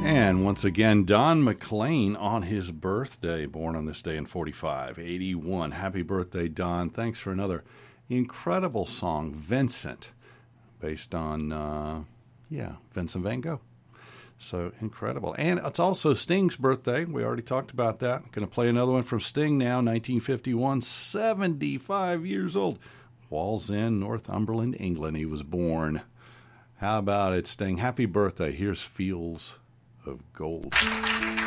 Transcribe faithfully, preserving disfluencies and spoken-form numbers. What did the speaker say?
And once again, Don McLean on his birthday, born on this day in forty-five, eighty-one. Happy birthday, Don. Thanks for another incredible song, Vincent, based on, uh, yeah, Vincent van Gogh. So incredible. And it's also Sting's birthday. We already talked about that. Going to play another one from Sting now, nineteen fifty-one, seventy-five years old. Wallsend, Northumberland, England, he was born. How about it, Sting? Happy birthday. Here's Fields of Gold.